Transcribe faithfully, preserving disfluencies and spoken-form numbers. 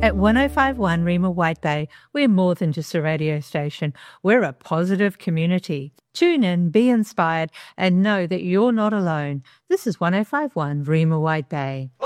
At one oh five point one Rima White Bay, we're more than just a radio station. We're a positive community. Tune in, be inspired, and know that you're not alone. This is one oh five point one Rima White Bay.